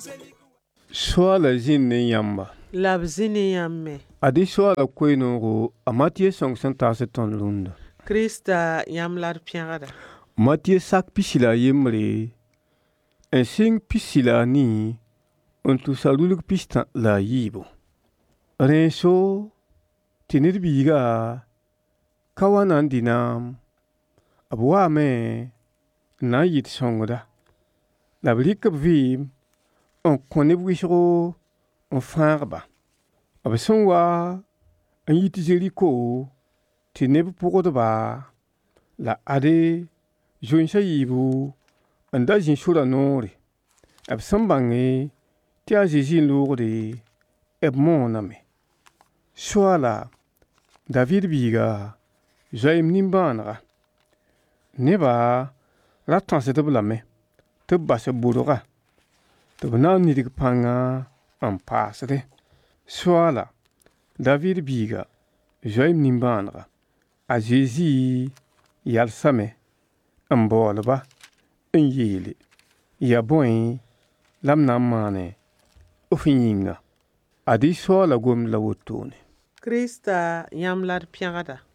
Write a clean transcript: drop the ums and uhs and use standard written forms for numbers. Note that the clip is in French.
Soa la zin ne yamba. La zini yamme. Adi soa la kwenogo a Matthieu song san tase ton lunda. Krista yamlar piangada. Matthieu sak pisila yemre. En sing pisila ni. Untu saluluk pista la yibo. Renso tinir biga kawanan dinam. Abwa me na yit songoda. La blik vim. On connaît wisro on farba. Absonwa an yiti Jericho ti neb pugod ba la ade joinsa yibu an da jin sura nore absambange ti a jijin lugde eb moname swala David biga jaim nimbanaga neba ratan se tablame tabba se buruga tabna nidig panga an pasre swala David biga jaim nimbanaga a Jésus yalsame an bolba an yele ya boy lam namane ofinyinga adi swala gom la wotone Krista yamlar piangada.